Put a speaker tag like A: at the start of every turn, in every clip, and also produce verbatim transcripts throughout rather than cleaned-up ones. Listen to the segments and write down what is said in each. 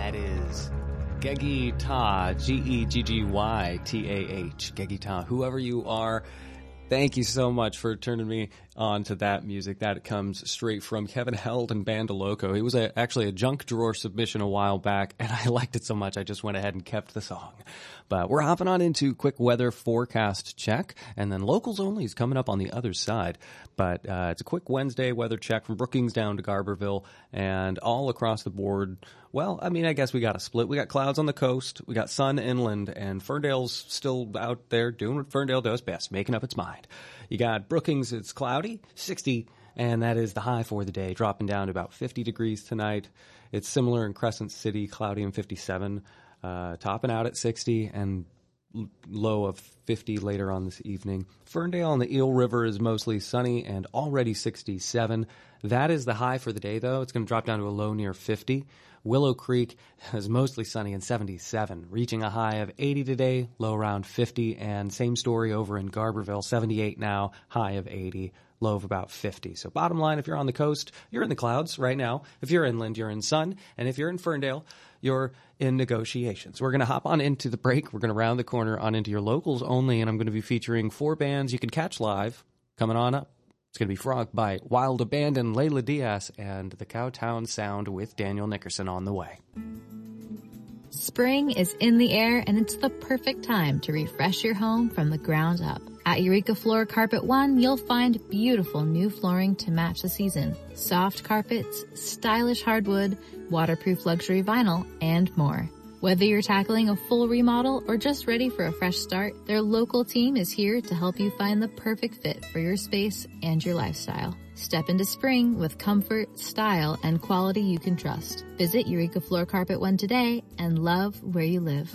A: That is Geggy Ta, G E G G Y T A H, Geggy Ta. Whoever you are, thank you so much for turning me on to that music. That comes straight from Kevin Held and Banda Loco. It was a, actually a junk drawer submission a while back, and I liked it so much I just went ahead and kept the song. But we're hopping on into quick weather forecast check, and then locals only is coming up on the other side. But uh, it's a quick Wednesday weather check from Brookings down to Garberville and all across the board. Well, I mean, I guess we got a split. We got clouds on the coast, we got sun inland, and Ferndale's still out there doing what Ferndale does best, making up its mind. You got Brookings, it's cloudy, sixty, and that is the high for the day, dropping down to about fifty degrees tonight. It's similar in Crescent City, cloudy and fifty-seven, uh, topping out at sixty, and low of fifty later on this evening. Ferndale on the Eel River is mostly sunny and already sixty-seven. That is the high for the day, though. It's going to drop down to a low near fifty. Willow Creek is mostly sunny and seventy-seven, reaching a high of eighty today, low around fifty, and same story over in Garberville, seventy-eight now, high of eighty, low of about fifty. So bottom line, if you're on the coast, you're in the clouds right now. If you're inland, you're in sun, and if you're in Ferndale, you're in negotiations. We're going to hop on into the break. We're going to round the corner on into your locals only, and I'm going to be featuring four bands you can catch live coming on up. It's going to be Frog Bite, Wild Abandon, Layla Diaz, and the Cowtown Sound with Daniel Nickerson on the way.
B: Spring is in the air, and it's the perfect time to refresh your home from the ground up. At Eureka Floor Carpet One, you'll find beautiful new flooring to match the season, soft carpets, stylish hardwood, waterproof luxury vinyl, and more. Whether you're tackling a full remodel or just ready for a fresh start, their local team is here to help you find the perfect fit for your space and your lifestyle. Step into spring with comfort, style, and quality you can trust. Visit Eureka Floor Carpet One today and love where you live.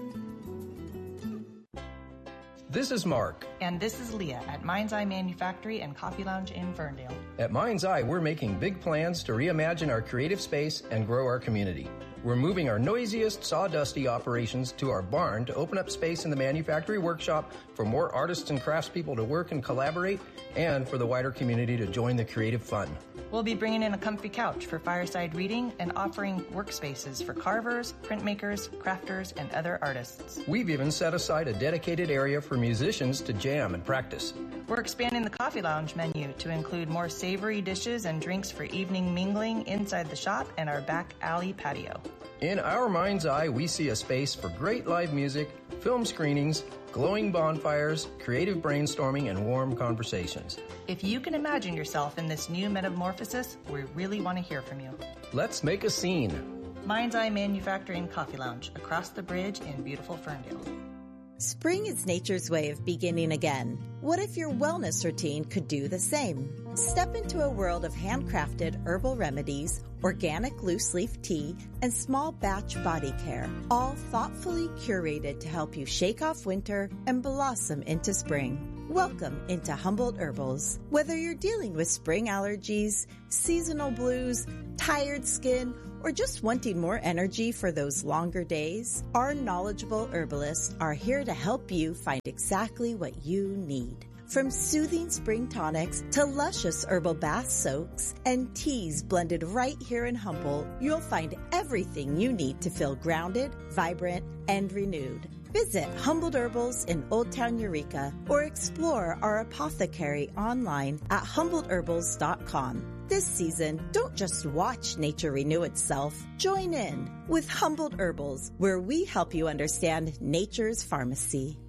C: This is Mark.
D: And this is Leah at Mind's Eye Manufactory and Coffee Lounge in Ferndale.
C: At Mind's Eye, we're making big plans to reimagine our creative space and grow our community. We're moving our noisiest, sawdusty operations to our barn to open up space in the manufactory workshop for more artists and craftspeople to work and collaborate, and for the wider community to join the creative fun.
D: We'll be bringing in a comfy couch for fireside reading and offering workspaces for carvers, printmakers, crafters, and other artists.
C: We've even set aside a dedicated area for musicians to jam and practice.
D: We're expanding the coffee lounge menu to include more savory dishes and drinks for evening mingling inside the shop and our back alley patio.
C: In our Mind's Eye, we see a space for great live music, film screenings, glowing bonfires, creative brainstorming, and warm conversations.
D: If you can imagine yourself in this new metamorphosis, we really want to hear from you.
C: Let's make a scene.
D: Mind's Eye Manufacturing Coffee Lounge, across the bridge in beautiful Ferndale.
E: Spring is nature's way of beginning again. What if your wellness routine could do the same? Step into a world of handcrafted herbal remedies, organic loose leaf tea, and small batch body care, all thoughtfully curated to help you shake off winter and blossom into spring. Welcome into Humboldt Herbals. Whether you're dealing with spring allergies, seasonal blues, tired skin, or just wanting more energy for those longer days, our knowledgeable herbalists are here to help you find exactly what you need. From soothing spring tonics to luscious herbal bath soaks and teas blended right here in Humboldt, you'll find everything you need to feel grounded, vibrant, and renewed. Visit Humboldt Herbals in Old Town Eureka or explore our apothecary online at humboldt herbals dot com. This season, don't just watch nature renew itself. Join in with Humboldt Herbals, where we help you understand nature's pharmacy.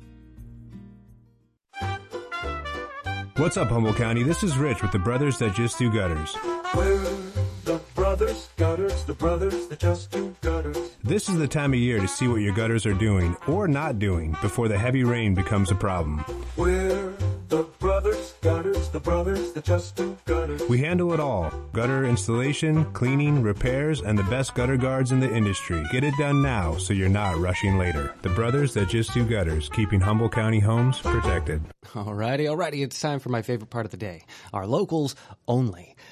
F: What's up, Humboldt County? This is Rich with the Brothers That Just Do Gutters.
G: We're the Brothers Gutters, the Brothers That Just Do Gutters.
F: This is the time of year to see what your gutters are doing or not doing before the heavy rain becomes a problem.
G: We're the Brothers Gutters, the Brothers That Just Do Gutters.
F: We handle it all. Gutter installation, cleaning, repairs, and the best gutter guards in the industry. Get it done now so you're not rushing later. The Brothers That Just Do Gutters, keeping Humboldt County homes protected.
A: Alrighty, alrighty, it's time for my favorite part of the day. Our locals only.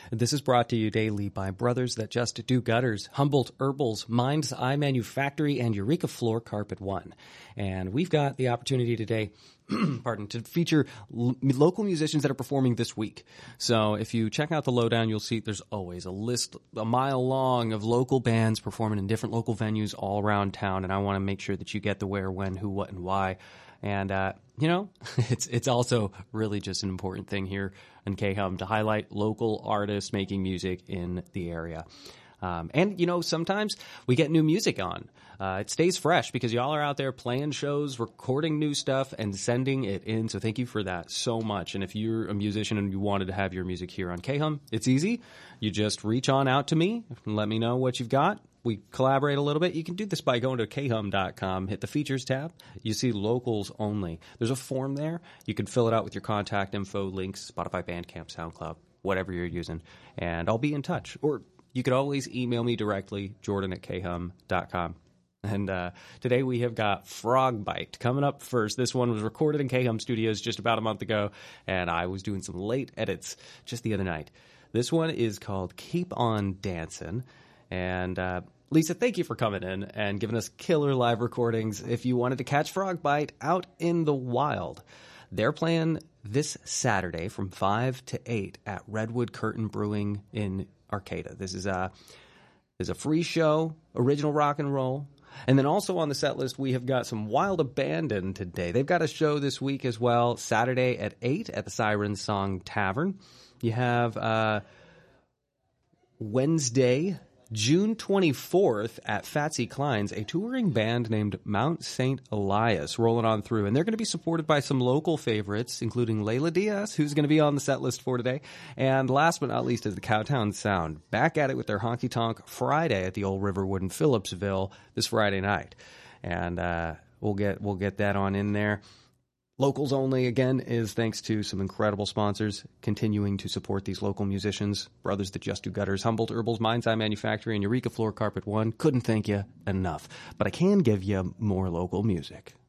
A: This is brought to you daily by Brothers That Just Do Gutters, Humboldt Herbals, Mind's Eye Manufactory, and Eureka Floor Carpet One. And we've got the opportunity today, pardon, to feature l- local musicians that are performing this week. So if you check out the lowdown, you'll see there's always a list a mile long of local bands performing in different local venues all around town. And I want to make sure that you get the where, when, who, what, and why. And, uh, you know, it's it's also really just an important thing here in K-Hum to highlight local artists making music in the area. Um, and, you know, sometimes we get new music on. Uh, it stays fresh because y'all are out there playing shows, recording new stuff, and sending it in. So thank you for that so much. And if you're a musician and you wanted to have your music here on K-Hum, it's easy. You just reach on out to me and let me know what you've got. We collaborate a little bit. You can do this by going to K Hum dot com, hit the features tab. You see locals only. There's a form there. You can fill it out with your contact info, links, Spotify, Bandcamp, SoundCloud, whatever you're using, and I'll be in touch. Or you could always email me directly, Jordan at K Hum dot com. And uh, today we have got Frog Bite coming up first. This one was recorded in K-Hum Studios just about a month ago, and I was doing some late edits just the other night. This one is called Keep On Dancin'. And uh, Lisa, thank you for coming in and giving us killer live recordings. If you wanted to catch Frog Bite out in the wild, they're playing this Saturday from five to eight at Redwood Curtain Brewing in Arcata. This is a, this is a free show, original rock and roll. And then also on the set list, we have got some Wild Abandon today. They've got a show this week as well, Saturday at eight at the Siren Song Tavern. You have uh, Wednesday, June twenty-fourth at Fatsy Klein's, a touring band named Mount Saint Elias rolling on through. And they're going to be supported by some local favorites, including Layla Diaz, who's going to be on the set list for today. And last but not least is the Cowtown Sound, back at it with their Honky Tonk Friday at the Old Riverwood in Phillipsville this Friday night. And uh, we'll get we'll get that on in there. Locals only, again, is thanks to some incredible sponsors continuing to support these local musicians. Brothers That Just Do Gutters, Humboldt Herbals, Mind's Eye Manufactory, and Eureka Floor Carpet One. Couldn't thank you enough. But I can give you more local music.